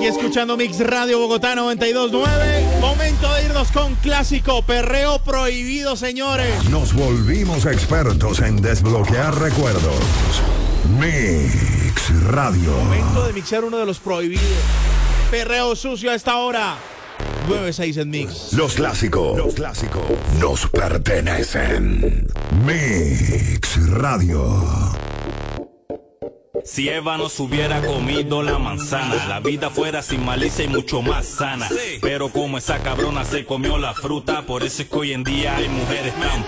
Sigue escuchando Mix Radio Bogotá 92.9. Momento de irnos con clásico perreo prohibido, señores. Nos volvimos expertos en desbloquear recuerdos. Mix Radio. Momento de mixar uno de los prohibidos. Perreo sucio a esta hora. 9-6 en Mix. Los clásicos nos pertenecen. Mix Radio. Si Eva nos hubiera comido la manzana, la vida fuera sin malicia y mucho más sana. Pero como esa cabrona se comió la fruta, por eso es que hoy en día hay mujeres tan